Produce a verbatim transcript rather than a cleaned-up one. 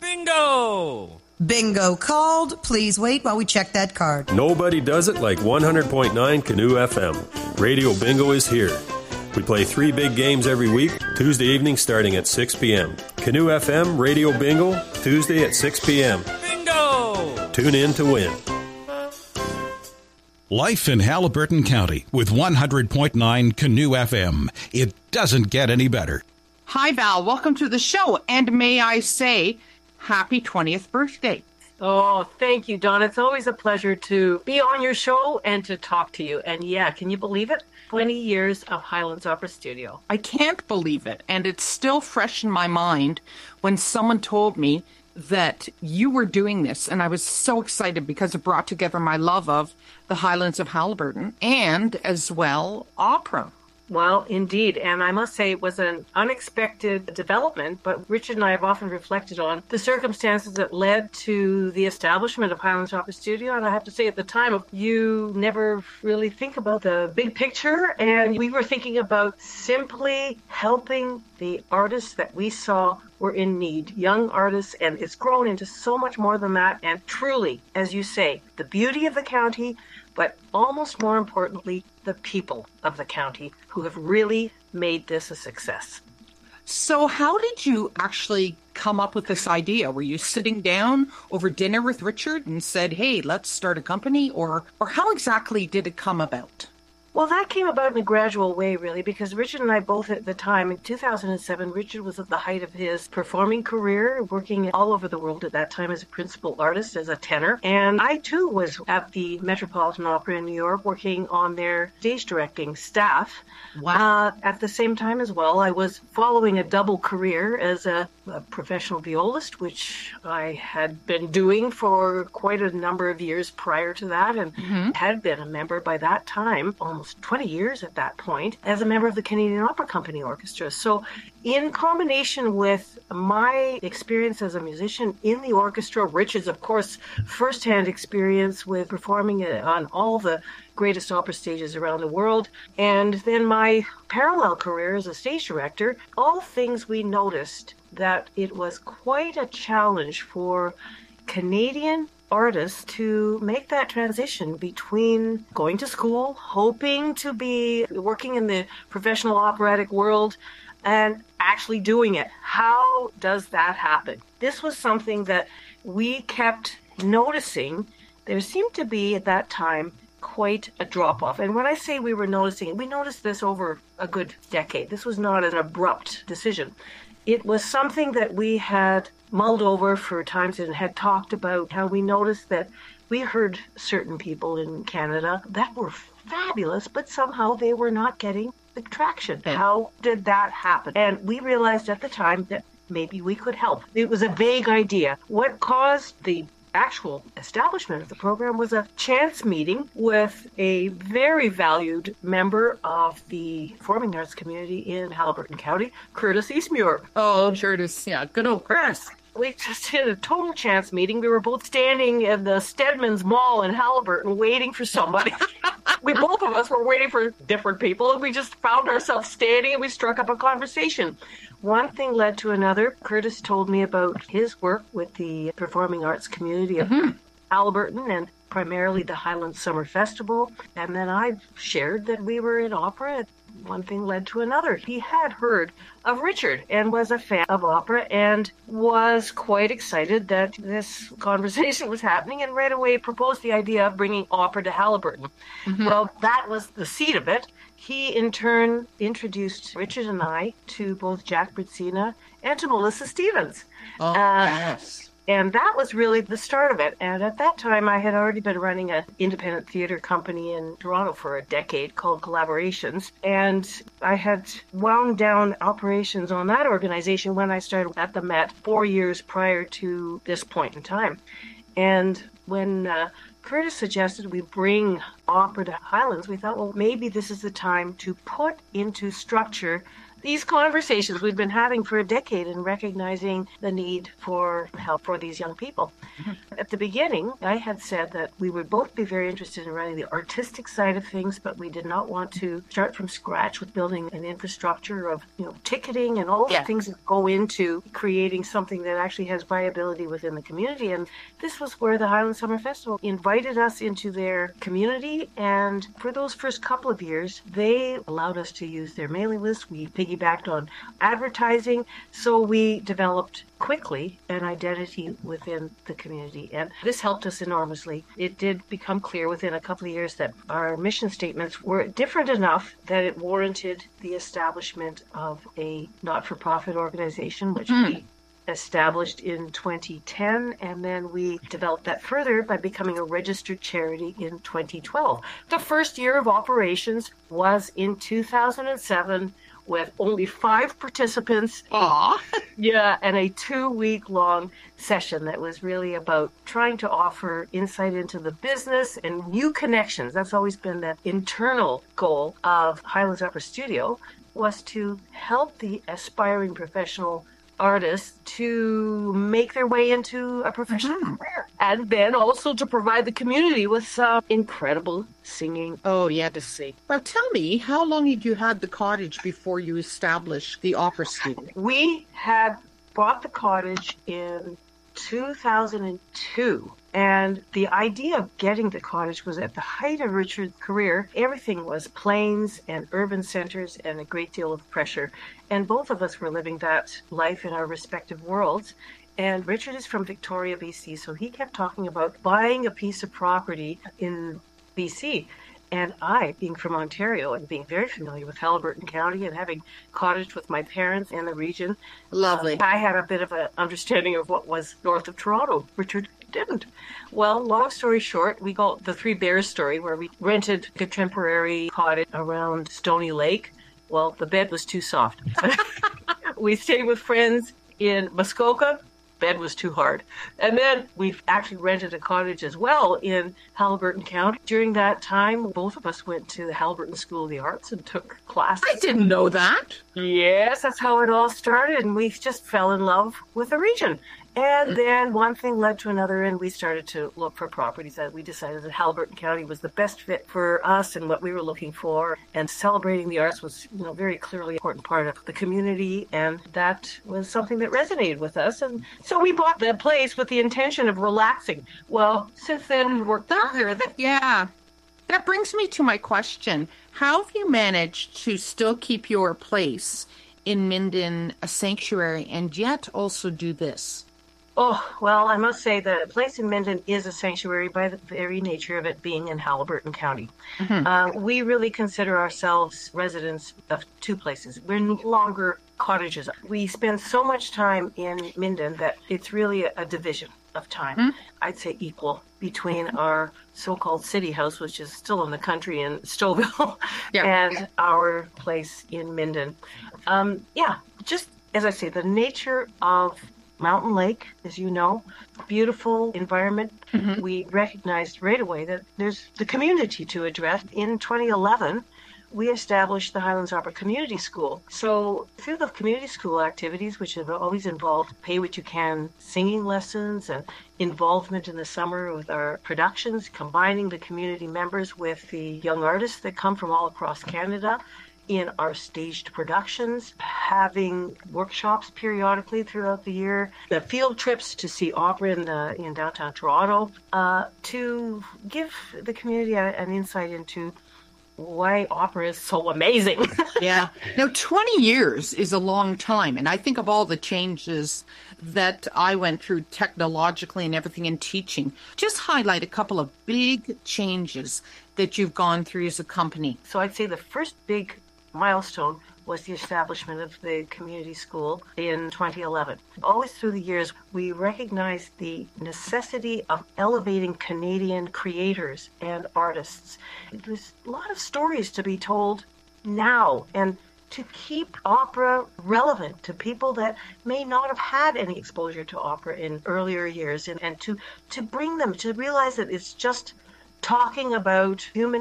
Bingo! Bingo called. Please wait while we check that card. Nobody does it like one hundred point nine Canoe F M. Radio Bingo is here. We play three big games every week, Tuesday evening starting at six p.m. Canoe F M Radio Bingo, Tuesday at six p.m. Bingo! Tune in to win. Life in Haliburton County with one hundred point nine Canoe F M. It doesn't get any better. Hi, Val. Welcome to the show. And may I say, happy twentieth birthday. Oh, thank you, Don. It's always a pleasure to be on your show and to talk to you. And yeah, can you believe it? twenty years of Highlands Opera Studio. I can't believe it. And it's still fresh in my mind when someone told me that you were doing this. And I was so excited because it brought together my love of the Highlands of Haliburton and as well opera. Well, indeed. And I must say it was an unexpected development, but Richard and I have often reflected on the circumstances that led to the establishment of Highlands Opera Studio. And I have to say at the time, you never really think about the big picture. And we were thinking about simply helping the artists that we saw were in need, young artists, and it's grown into so much more than that. And truly, as you say, the beauty of the county, but almost more importantly, the people of the county who have really made this a success. So how did you actually come up with this idea? Were you sitting down over dinner with Richard and said, hey, let's start a company? Or, or how exactly did it come about? Well, that came about in a gradual way, really, because Richard and I both at the time, in two thousand seven, Richard was at the height of his performing career, working all over the world at that time as a principal artist, as a tenor. And I, too, was at the Metropolitan Opera in New York working on their stage directing staff. Wow. Uh, at the same time as well, I was following a double career as a, a professional violist, which I had been doing for quite a number of years prior to that, and mm-hmm. had been a member by that time, almost twenty years at that point, as a member of the Canadian Opera Company Orchestra. So in combination with my experience as a musician in the orchestra, Richard's, of course, firsthand experience with performing on all the greatest opera stages around the world, and then my parallel career as a stage director, all things we noticed that it was quite a challenge for Canadian artists to make that transition between going to school, hoping to be working in the professional operatic world, and actually doing it. How does that happen? This was something that we kept noticing. There seemed to be at that time quite a drop-off. And when I say we were noticing it, we noticed this over a good decade. This was not an abrupt decision. It was something that we had mulled over for times and had talked about, how we noticed that we heard certain people in Canada that were fabulous, but somehow they were not getting the traction. How did that happen? And we realized at the time that maybe we could help. It was a vague idea. What caused the actual establishment of the program was a chance meeting with a very valued member of the performing arts community in Haliburton County, Curtis Eastmuir. Oh, Curtis, yeah, good old Chris. We just did a total chance meeting. We were both standing in the Stedman's Mall in Haliburton waiting for somebody. we both of us were waiting for different people, and we just found ourselves standing, and we struck up a conversation. One thing led to another. Curtis told me about his work with the performing arts community of mm-hmm. Haliburton and primarily the Highlands Summer Festival. And then I shared that we were in opera. One thing led to another. He had heard of Richard and was a fan of opera and was quite excited that this conversation was happening, and right away proposed the idea of bringing opera to Haliburton. Mm-hmm. Well, that was the seed of it. He, in turn, introduced Richard and I to both Jack Britsina and to Melissa Stevens. Oh, uh, yes. And that was really the start of it. And at that time, I had already been running an independent theater company in Toronto for a decade called Collaborations. And I had wound down operations on that organization when I started at the Met four years prior to this point in time. And when uh, Curtis suggested we bring opera to Highlands, we thought, well, maybe this is the time to put into structure these conversations we've been having for a decade and recognizing the need for help for these young people. Mm-hmm. At the beginning, I had said that we would both be very interested in running the artistic side of things, but we did not want to start from scratch with building an infrastructure of, you know, ticketing and all yeah. the things that go into creating something that actually has viability within the community. And this was where the Highland Summer Festival invited us into their community. And for those first couple of years, they allowed us to use their mailing list. We piggybacked on advertising. So we developed quickly an identity within the community. And this helped us enormously. It did become clear within a couple of years that our mission statements were different enough that it warranted the establishment of a not-for-profit organization, which mm. we established in twenty ten, and then we developed that further by becoming a registered charity in twenty twelve. The first year of operations was in two thousand seven with only five participants. Aww. Yeah, and a two-week-long session that was really about trying to offer insight into the business and new connections. That's always been the internal goal of Highlands Opera Studio, was to help the aspiring professional artists to make their way into a professional mm-hmm. career, and then also to provide the community with some incredible singing. Oh, yeah, to see. Well, tell me, how long had you had the cottage before you established the opera studio? We had bought the cottage in two thousand two. And the idea of getting the cottage was at the height of Richard's career. Everything was plains and urban centers and a great deal of pressure. And both of us were living that life in our respective worlds. And Richard is from Victoria, B C, so he kept talking about buying a piece of property in B C. And I, being from Ontario and being very familiar with Haliburton County and having cottaged with my parents in the region, lovely. Uh, I had a bit of an understanding of what was north of Toronto. Richard didn't. Well, long story short, we got the Three Bears story where we rented a temporary cottage around Stony Lake. Well, the bed was too soft. We stayed with friends in Muskoka. Bed was too hard. And then we've actually rented a cottage as well in Haliburton County. During that time, both of us went to the Haliburton School of the Arts and took classes. I didn't know that. Yes, that's how it all started. And we just fell in love with the region. And then one thing led to another, and we started to look for properties that we decided that Haliburton County was the best fit for us and what we were looking for. And celebrating the arts was, you know, very clearly an important part of the community, and that was something that resonated with us. And so we bought that place with the intention of relaxing. Well, since then, we've worked out here. Yeah. That brings me to my question. How have you managed to still keep your place in Minden a sanctuary and yet also do this? Oh, well, I must say the place in Minden is a sanctuary by the very nature of it being in Haliburton County. Mm-hmm. Uh, we really consider ourselves residents of two places. We're no longer cottages. We spend so much time in Minden that it's really a, a division of time. Mm-hmm. I'd say equal between our so-called city house, which is still in the country in Stouffville, yeah. and our place in Minden. Um, yeah, just as I say, the nature of Mountain Lake, as you know, beautiful environment. Mm-hmm. We recognized right away that there's the community to address. In twenty eleven, we established the Highlands Opera Community School. So through the community school activities, which have always involved pay what you can singing lessons and involvement in the summer with our productions, combining the community members with the young artists that come from all across Canada, in our staged productions, having workshops periodically throughout the year, the field trips to see opera in the in downtown Toronto, uh, to give the community a, an insight into why opera is so amazing. Yeah. Now, twenty years is a long time, and I think of all the changes that I went through technologically and everything in teaching. Just highlight a couple of big changes that you've gone through as a company. So I'd say the first big milestone was the establishment of the community school in twenty eleven. Always through the years, we recognized the necessity of elevating Canadian creators and artists. There's a lot of stories to be told now, and to keep opera relevant to people that may not have had any exposure to opera in earlier years, and, and to, to bring them to realize that it's just talking about human